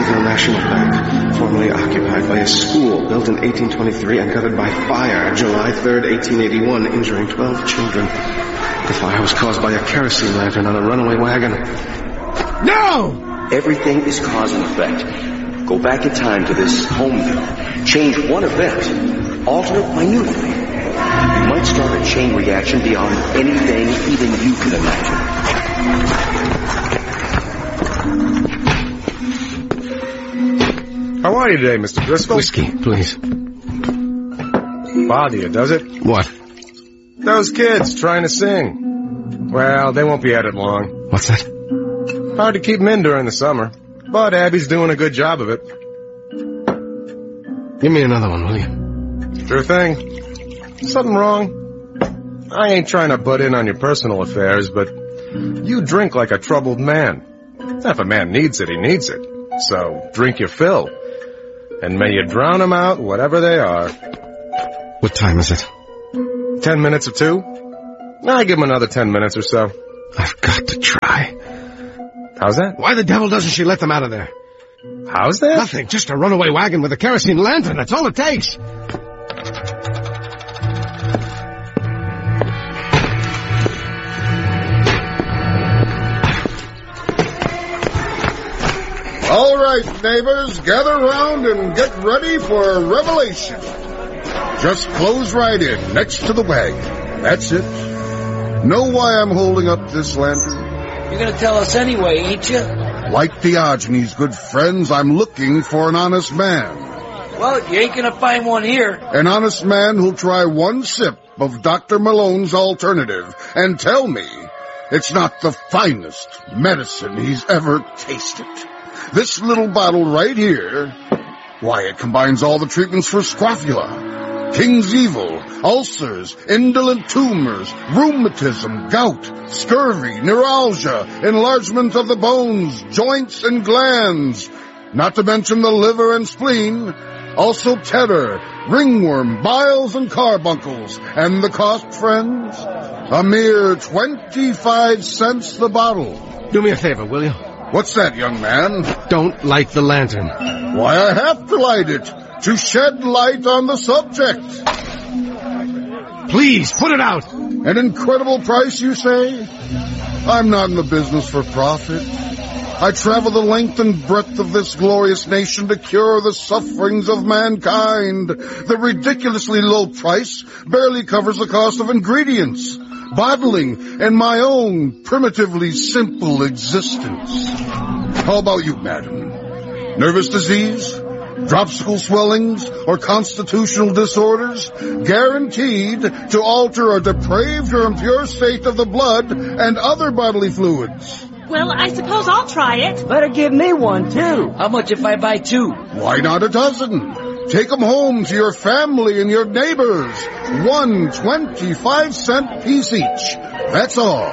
Greenville National Bank, formerly occupied by a school, built in 1823 and covered by fire July 3rd, 1881, injuring 12 children. The fire was caused by a kerosene lantern on a runaway wagon. No! Everything is cause and effect. Go back in time to this Homeville. Change one event. Alter it minutely. You might start a chain reaction beyond anything even you could imagine. How are you today, Mr. Driscoll? Whiskey, please. Bother you, does it? What? Those kids trying to sing. Well, they won't be at it long. What's that? Hard to keep them in during the summer. But Abby's doing a good job of it. Give me another one, will you? Sure thing. Something wrong? I ain't trying to butt in on your personal affairs, but you drink like a troubled man. If a man needs it, he needs it. So drink your fill. And may you drown them out, whatever they are. What time is it? 10 minutes or 2? I give him another 10 minutes or so. I've got to try. How's that? Why the devil doesn't she let them out of there? How's that? Nothing. Just a runaway wagon with a kerosene lantern. That's all it takes. All right, neighbors, gather round and get ready for a revelation. Just close right in, next to the wagon. That's it. Know why I'm holding up this lantern? You're gonna tell us anyway, ain't you? Like Diogenes, good friends, I'm looking for an honest man. Well, you ain't gonna find one here. An honest man who'll try one sip of Dr. Malone's alternative and tell me it's not the finest medicine he's ever tasted. This little bottle right here, why, it combines all the treatments for scrofula, King's Evil, ulcers, indolent tumors, rheumatism, gout, scurvy, neuralgia, enlargement of the bones, joints, and glands, not to mention the liver and spleen, also terror, ringworm, biles, and carbuncles. And the cost, friends? A mere 25 cents the bottle. Do me a favor, will you? What's that, young man? Don't light the lantern. Why, I have to light it, to shed light on the subject. Please, put it out. An incredible price, you say? I'm not in the business for profit. I travel the length and breadth of this glorious nation to cure the sufferings of mankind. The ridiculously low price barely covers the cost of ingredients, bottling, and my own primitively simple existence. How about you, madam? Nervous disease, dropsical swellings, or constitutional disorders? Guaranteed to alter or deprave your impure state of the blood and other bodily fluids. Well, I suppose I'll try it. Better give me one, too. How much if I buy 2? Why not a dozen? Take them home to your family and your neighbors. 1 25-cent piece each. That's all.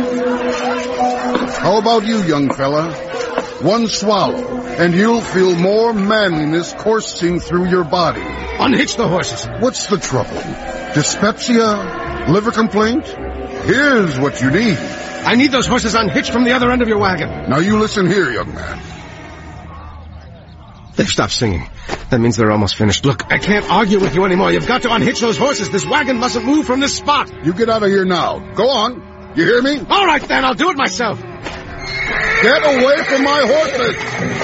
How about you, young fella? 1 swallow, and you'll feel more manliness coursing through your body. Unhitch the horses. What's the trouble? Dyspepsia? Liver complaint? Here's what you need. I need those horses unhitched from the other end of your wagon. Now you listen here, young man. They've stopped singing. That means they're almost finished. Look, I can't argue with you anymore. You've got to unhitch those horses. This wagon mustn't move from this spot. You get out of here now. Go on. You hear me? All right, then. I'll do it myself. Get away from my horses!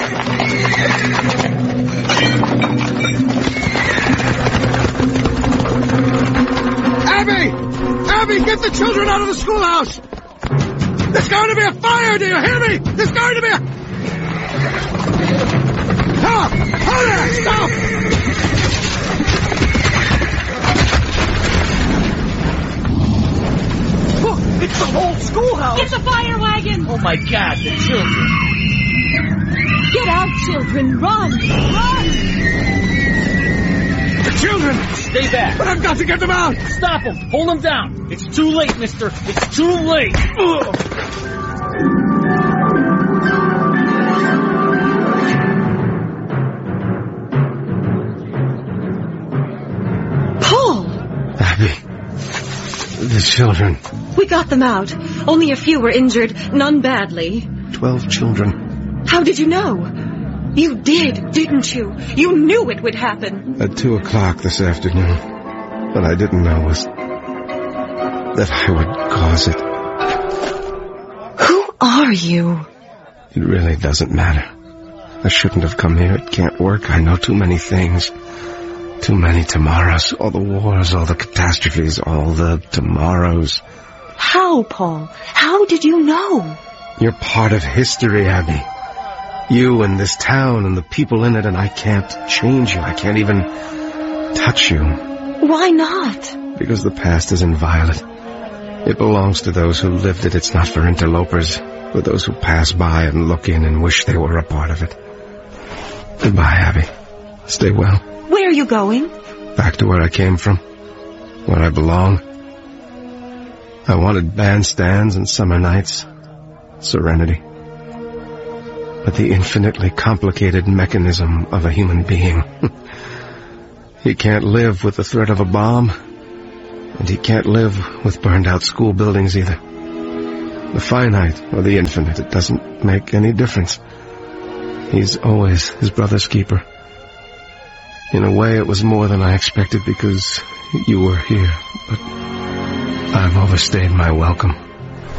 Abby! Abby, get the children out of the schoolhouse! There's going to be a fire, do you hear me? There's going to be a... Stop! Hold there! Stop! Look, it's the whole schoolhouse. It's a fire wagon. Oh, my God, the children. Get out, children. Run. Run. The children! Stay back. But I've got to get them out! Stop them. Hold them down. It's too late, mister. It's too late. Ugh. Paul! Abby. The children. We got them out. Only a few were injured, none badly. 12 children. How did you know? You did, didn't you? You knew it would happen. At 2 o'clock this afternoon. What I didn't know was that I would cause it. Who are you? It really doesn't matter. I shouldn't have come here. It can't work. I know too many things. Too many tomorrows. All the wars, all the catastrophes, all the tomorrows. How, Paul? How did you know? You're part of history, Abby. You and this town and the people in it, and I can't change you. I can't even touch you. Why not? Because the past is inviolate. It belongs to those who lived it. It's not for interlopers, for those who pass by and look in and wish they were a part of it. Goodbye, Abby. Stay well. Where are you going? Back to where I came from. Where I belong. I wanted bandstands and summer nights. Serenity. But the infinitely complicated mechanism of a human being. He can't live with the threat of a bomb. And he can't live with burned-out school buildings either. The finite or the infinite, it doesn't make any difference. He's always his brother's keeper. In a way, it was more than I expected because you were here. But I've overstayed my welcome.